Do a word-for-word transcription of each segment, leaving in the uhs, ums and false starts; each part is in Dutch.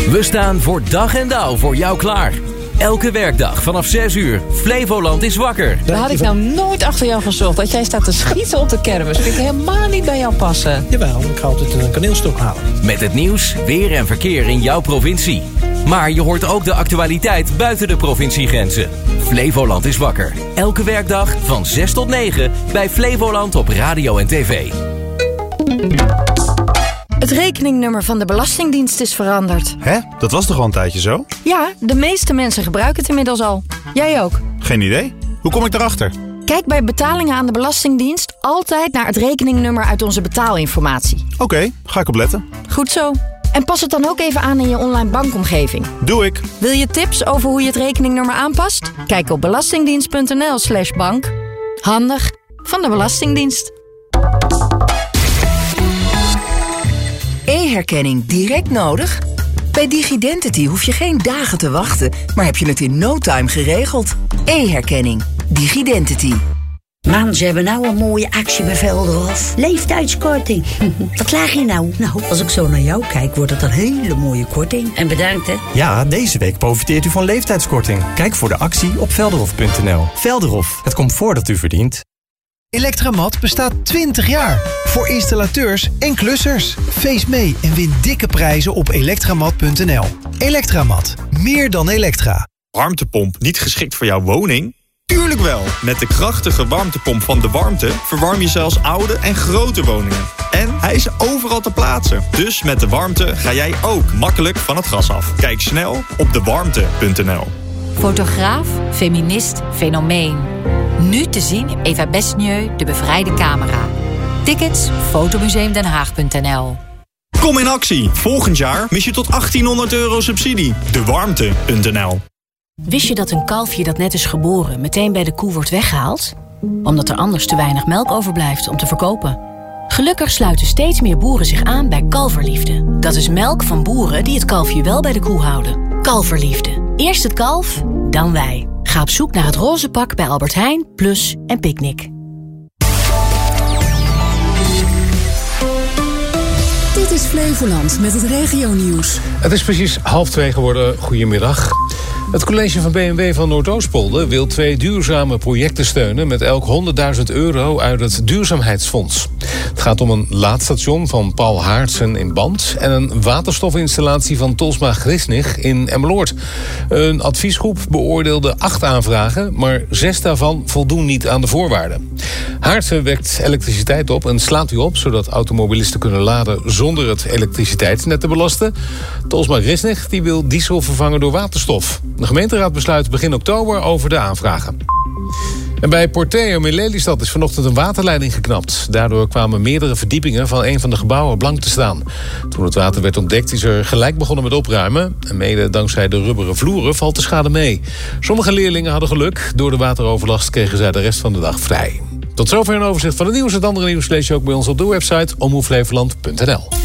We staan voor dag en dauw voor jou klaar. Elke werkdag vanaf zes uur. Flevoland is wakker. Daar had ik nou nooit achter jou gezocht. Dat jij staat te schieten op de kermis. Vind ik helemaal niet bij jou passen. Jawel, ik ga altijd een kaneelstok halen. Met het nieuws, weer en verkeer in jouw provincie. Maar je hoort ook de actualiteit buiten de provinciegrenzen. Flevoland is wakker. Elke werkdag van zes tot negen bij Flevoland op radio en tv. Het rekeningnummer van de Belastingdienst is veranderd. Hè? Dat was toch al een tijdje zo? Ja, de meeste mensen gebruiken het inmiddels al. Jij ook. Geen idee. Hoe kom ik daarachter? Kijk bij betalingen aan de Belastingdienst altijd naar het rekeningnummer uit onze betaalinformatie. Oké, okay, ga ik opletten. Goed zo. En pas het dan ook even aan in je online bankomgeving. Doe ik. Wil je tips over hoe je het rekeningnummer aanpast? Kijk op belastingdienst.nl slash bank. Handig van de Belastingdienst. E-herkenning direct nodig? Bij DigiDentity hoef je geen dagen te wachten, maar heb je het in no time geregeld. E-herkenning. DigiDentity. Man, ze hebben nou een mooie actie bij Velderhof. Leeftijdskorting. Wat laag je nou? Nou, als ik zo naar jou kijk, wordt het een hele mooie korting. En bedankt, hè. Ja, deze week profiteert u van leeftijdskorting. Kijk voor de actie op velderhof punt n l. Velderhof, het comfort dat u verdient. Electramat bestaat twintig jaar. Voor installateurs en klussers. Feest mee en win dikke prijzen op elektramat punt n l. Electramat. Meer dan elektra. Warmtepomp niet geschikt voor jouw woning? Tuurlijk wel! Met de krachtige warmtepomp van De Warmte verwarm je zelfs oude en grote woningen. En hij is overal te plaatsen. Dus met De Warmte ga jij ook makkelijk van het gas af. Kijk snel op de warmte punt n l. Fotograaf, feminist, fenomeen. Nu te zien in Eva Besnieu, De Bevrijde Camera. Tickets, fotomuseumdenhaag punt n l. Kom in actie! Volgend jaar mis je tot achttienhonderd euro subsidie. de warmte punt n l. Wist je dat een kalfje dat net is geboren meteen bij de koe wordt weggehaald? Omdat er anders te weinig melk overblijft om te verkopen. Gelukkig sluiten steeds meer boeren zich aan bij Kalverliefde. Dat is melk van boeren die het kalfje wel bij de koe houden. Kalverliefde. Eerst het kalf, dan wij. Ga op zoek naar het roze pak bij Albert Heijn, Plus en Picnic. Dit is Flevoland met het regionieuws. Het is precies half twee geworden. Goedemiddag. Het college van B en W van Noordoostpolder wil twee duurzame projecten steunen met elk honderdduizend euro uit het Duurzaamheidsfonds. Het gaat om een laadstation van Paul Haartsen in Band en een waterstofinstallatie van Tolsma Grisnig in Emmeloord. Een adviesgroep beoordeelde acht aanvragen, maar zes daarvan voldoen niet aan de voorwaarden. Haartsen wekt elektriciteit op en slaat die op, zodat automobilisten kunnen laden zonder het elektriciteitsnet te belasten. Tolsma Grisnig die wil diesel vervangen door waterstof. De gemeenteraad besluit begin oktober over de aanvragen. En bij Porteum in Lelystad is vanochtend een waterleiding geknapt. Daardoor kwamen meerdere verdiepingen van een van de gebouwen blank te staan. Toen het water werd ontdekt is er gelijk begonnen met opruimen. En mede dankzij de rubberen vloeren valt de schade mee. Sommige leerlingen hadden geluk. Door de wateroverlast kregen zij de rest van de dag vrij. Tot zover een overzicht van het nieuws. Het andere nieuws lees je ook bij ons op de website omroep flevoland punt n l.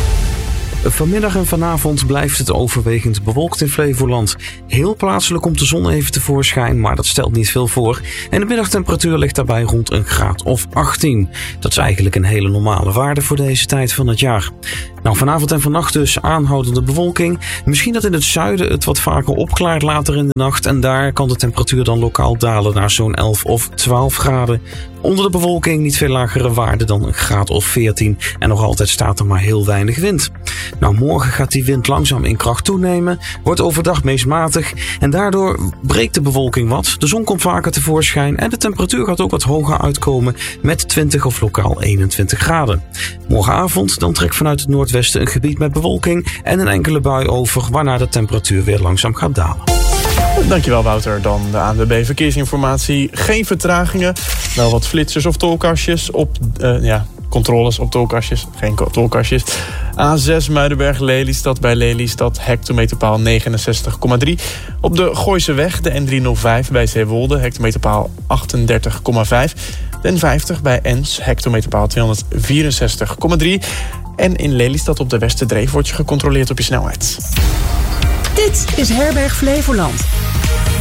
Vanmiddag en vanavond blijft het overwegend bewolkt in Flevoland. Heel plaatselijk komt de zon even tevoorschijn, maar dat stelt niet veel voor. En de middagtemperatuur ligt daarbij rond een graad of achttien. Dat is eigenlijk een hele normale waarde voor deze tijd van het jaar. Nou, vanavond en vannacht dus aanhoudende bewolking. Misschien dat in het zuiden het wat vaker opklaart later in de nacht. En daar kan de temperatuur dan lokaal dalen naar zo'n elf of twaalf graden. Onder de bewolking niet veel lagere waarden dan een graad of veertien. En nog altijd staat er maar heel weinig wind. Nou, morgen gaat die wind langzaam in kracht toenemen. Wordt overdag meest matig. En daardoor breekt de bewolking wat. De zon komt vaker tevoorschijn. En de temperatuur gaat ook wat hoger uitkomen. Met twintig of lokaal eenentwintig graden. Morgenavond dan trekt vanuit het noordwesten een gebied met bewolking. En een enkele bui over. Waarna de temperatuur weer langzaam gaat dalen. Dankjewel Wouter. Dan de A N W B Verkeersinformatie. Geen vertragingen. Wel wat flitsers of tolkastjes op... Uh, ja, controles op tolkastjes. Geen tolkastjes. A zes Muidenberg-Lelystad bij Lelystad. Hectometerpaal negenenzestig komma drie. Op de Gooiseweg de N driehonderdvijf bij Zeewolde. Hectometerpaal achtendertig komma vijf. De N vijftig bij Ens. Hectometerpaal tweehonderdvierenzestig komma drie. En in Lelystad op de Westerdreef wordt je gecontroleerd op je snelheid. Dit is Herberg Flevoland.